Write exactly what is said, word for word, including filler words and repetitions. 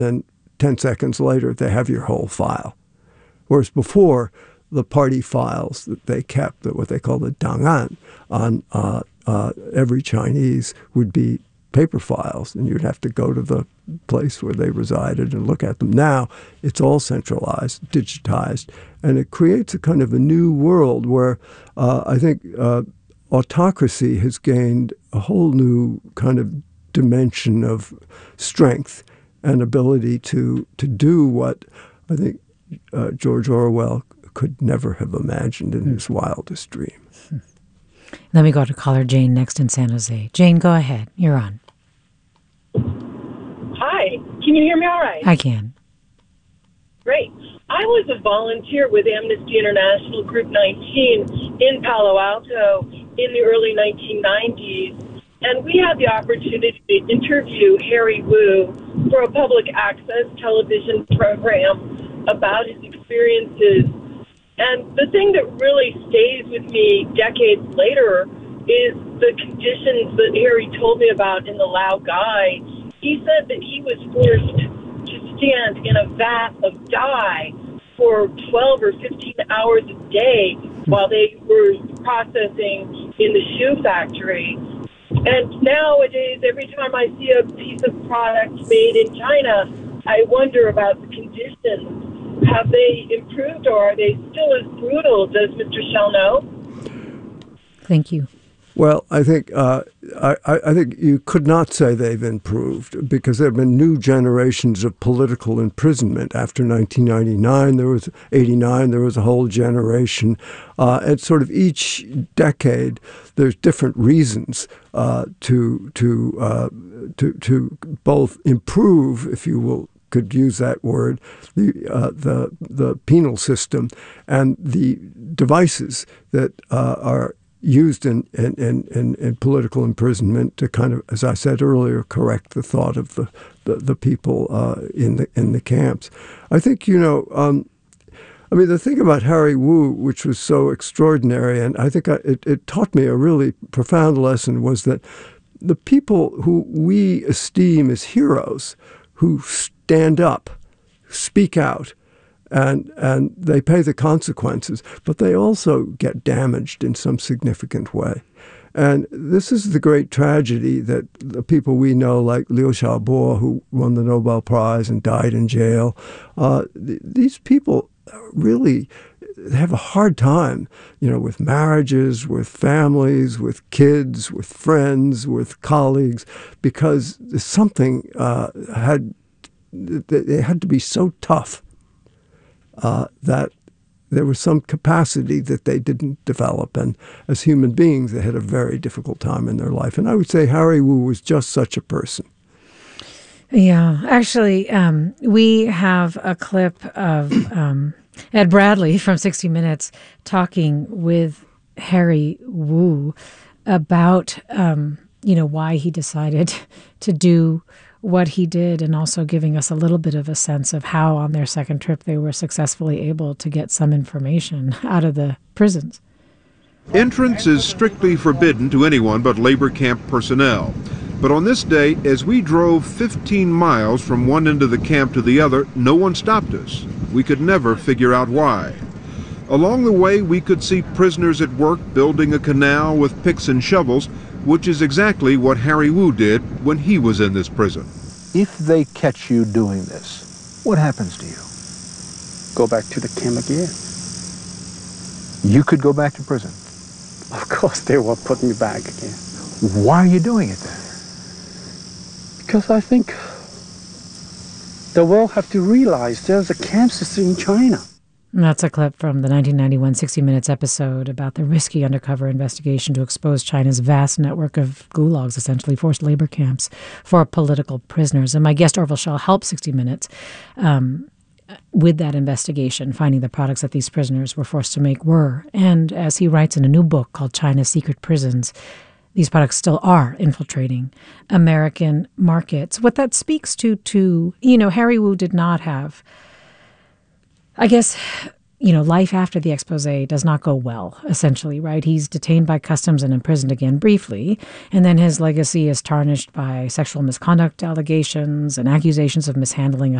then ten seconds later, they have your whole file. Whereas before, the party files that they kept, what they call the Dangan, on uh, uh, every Chinese would be paper files, and you'd have to go to the place where they resided and look at them. Now, it's all centralized, digitized, and it creates a kind of a new world where uh, I think uh, autocracy has gained a whole new kind of dimension of strength and ability to to do what I think uh, George Orwell could never have imagined in his wildest dream. Let me go to caller Jane next in San Jose. Jane, go ahead. You're on. Hi. Can you hear me all right? I can. Great. I was a volunteer with Amnesty International Group nineteen in Palo Alto in the early nineteen nineties, and we had the opportunity to interview Harry Wu for a public access television program about his experiences. And the thing that really stays with me decades later is the conditions that Harry told me about in the Lao Gai. He said that he was forced to stand in a vat of dye for twelve or fifteen hours a day while they were processing in the shoe factory. And nowadays, every time I see a piece of product made in China, I wonder about the conditions. Have they improved, or are they still as brutal? Does Mister Schell know? Thank you. Well, I think uh, I, I think you could not say they've improved, because there have been new generations of political imprisonment. After nineteen ninety-nine, there was eighty-nine, there was a whole generation. Uh, and sort of each decade, there's different reasons uh, to to uh, to to both improve, if you will, could use that word, the uh, the the penal system and the devices that uh, are used in in, in, in in political imprisonment to kind of, as I said earlier, correct the thought of the the, the people uh, in the in the camps. I think, you know, um, I mean, the thing about Harry Wu, which was so extraordinary, and I think I, it, it taught me a really profound lesson, was that the people who we esteem as heroes, who stand up, speak out, and and they pay the consequences, but they also get damaged in some significant way. And this is the great tragedy that the people we know, like Liu Xiaobo, who won the Nobel Prize and died in jail, uh, th- these people really have a hard time, you know, with marriages, with families, with kids, with friends, with colleagues, because something uh, had it had to be so tough uh, that there was some capacity that they didn't develop. And as human beings, they had a very difficult time in their life. And I would say Harry Wu was just such a person. Yeah, actually, um, we have a clip of um, Ed Bradley from sixty minutes talking with Harry Wu about, um, you know, why he decided to do what he did, and also giving us a little bit of a sense of how on their second trip they were successfully able to get some information out of the prisons. Entrance is strictly forbidden to anyone but labor camp personnel. But on this day, as we drove fifteen miles from one end of the camp to the other, no one stopped us. We could never figure out why. Along the way, we could see prisoners at work building a canal with picks and shovels, which is exactly what Harry Wu did when he was in this prison. If they catch you doing this, what happens to you? Go back to the camp again. You could go back to prison. Of course they will put me back again. Why are you doing it then? Because I think the world have to realize there's a camp system in China. And that's a clip from the nineteen ninety-one sixty minutes episode about the risky undercover investigation to expose China's vast network of gulags, essentially forced labor camps for political prisoners. And my guest, Orville Schell, helped sixty minutes um, with that investigation, finding the products that these prisoners were forced to make were. And as he writes in a new book called China's Secret Prisons, these products still are infiltrating American markets. What that speaks to, to, you know, Harry Wu did not have, I guess, you know, life after the expose does not go well, essentially, right? He's detained by customs and imprisoned again briefly, and then his legacy is tarnished by sexual misconduct allegations and accusations of mishandling a